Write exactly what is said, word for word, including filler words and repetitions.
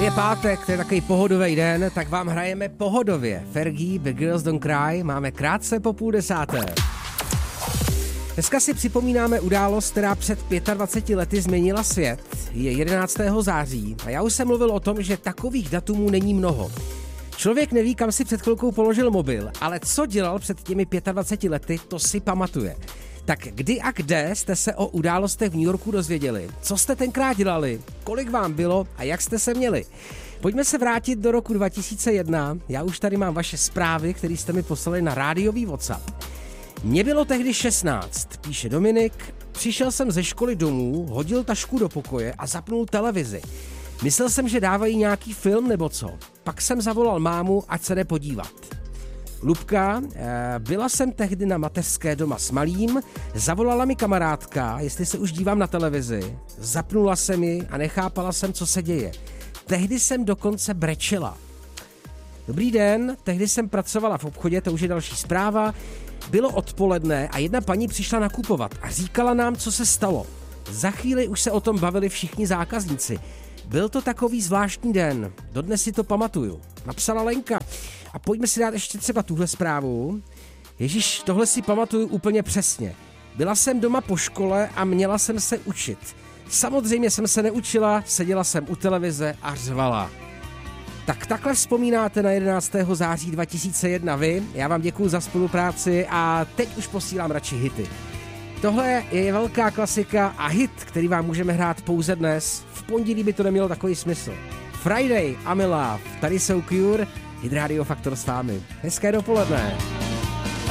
Je pátek, to je takový pohodový den, tak vám hrajeme pohodově. Fergie, Big Girls Don't Cry, máme krátce po půl desáté. Dneska si připomínáme událost, která před dvaceti pěti lety změnila svět. Je jedenáctého září a já už jsem mluvil o tom, že takových datumů není mnoho. Člověk neví, kam si před chvilkou položil mobil, ale co dělal před těmi dvaceti pěti lety, to si pamatuje. Tak kdy a kde jste se o událostech v New Yorku dozvěděli? Co jste tenkrát dělali? Kolik vám bylo a jak jste se měli? Pojďme se vrátit do roku dva tisíce jedna. Já už tady mám vaše zprávy, které jste mi poslali na rádiový WhatsApp. Mně bylo tehdy šestnáct, píše Dominik. Přišel jsem ze školy domů, hodil tašku do pokoje a zapnul televizi. Myslel jsem, že dávají nějaký film nebo co. Pak jsem zavolal mámu, ať se jde podívat. Lubka, byla jsem tehdy na mateřské doma s malým, zavolala mi kamarádka, jestli se už dívám na televizi, zapnula jsem ji a nechápala jsem, co se děje. Tehdy jsem dokonce brečela. Dobrý den, tehdy jsem pracovala v obchodě, to už je další zpráva. Bylo odpoledne a jedna paní přišla nakupovat a říkala nám, co se stalo. Za chvíli už se o tom bavili všichni zákazníci. Byl to takový zvláštní den, dodnes si to pamatuju. Napsala Lenka. A pojďme si dát ještě třeba tuhle zprávu. Ježíš, tohle si pamatuju úplně přesně. Byla jsem doma po škole a měla jsem se učit. Samozřejmě jsem se neučila, seděla jsem u televize a řvala. Tak takhle vzpomínáte na jedenáctého září dva tisíce jedna vy. Já vám děkuju za spolupráci a teď už posílám radši hity. Tohle je velká klasika a hit, který vám můžeme hrát pouze dnes. V pondělí by to nemělo takový smysl. Friday, I'm in love. Tady jsou Cure, Hit Radio Faktor s vámi. Hezké dopoledne.